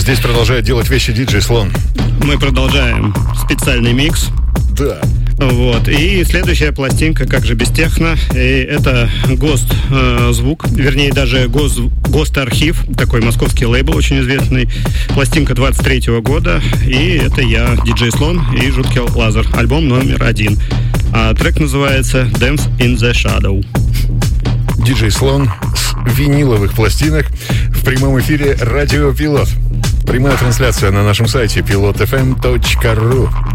Здесь продолжает делать вещи диджей Слон. Мы продолжаем специальный микс. Да. Вот. И следующая пластинка, как же без техно, и это Ghost звук, вернее даже Ghost архив, такой московский лейбл очень известный. Пластинка 23-го года, и это я, диджей Слон и Жуткий Лазер, альбом номер 1. А трек называется Dance in the Shadow. Диджей Слон с виниловых пластинок в прямом эфире Радио Пилот. Прямая трансляция на нашем сайте pilotfm.ru.